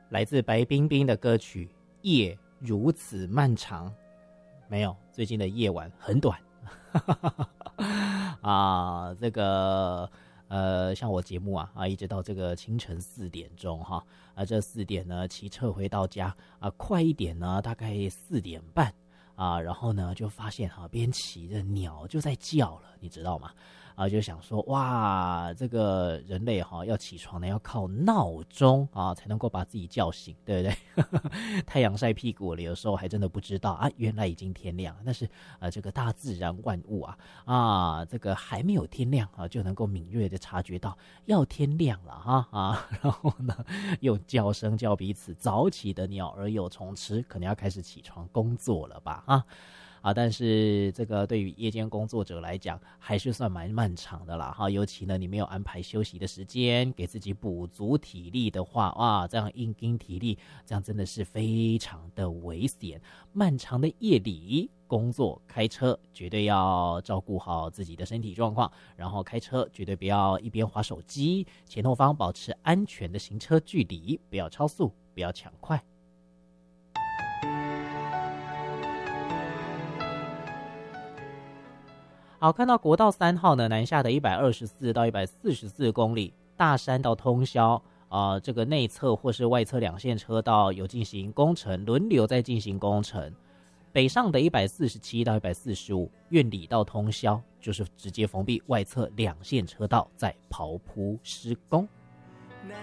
来自白冰冰的歌曲《夜如此漫长》。没有，最近的夜晚很短啊，这个像我节目一直到这个清晨4点钟哈，这4点呢骑车回到家快一点呢大概4点半然后呢就发现边骑着鸟就在叫了，你知道吗？就想说哇，这个人类要起床呢，要靠闹钟才能够把自己叫醒，对不对？太阳晒屁股了，有时候还真的不知道原来已经天亮了。但是这个大自然万物这个还没有天亮就能够敏锐的察觉到要天亮了然后呢，用叫声叫彼此早起的鸟儿有虫吃，可能要开始起床工作了吧但是这个对于夜间工作者来讲还是算蛮漫长的啦尤其呢你没有安排休息的时间，给自己补足体力的话这样硬拼体力，这样真的是非常的危险。漫长的夜里工作开车绝对要照顾好自己的身体状况，然后开车绝对不要一边滑手机，前后方保持安全的行车距离，不要超速，不要抢快。好，看到国道3号呢，南下的124到144公里，大山到通霄这个内侧或是外侧2线车道有进行工程，轮流在进行工程。北上的147到145，苑里到通霄就是直接封闭外侧2线车道，在刨铺施工。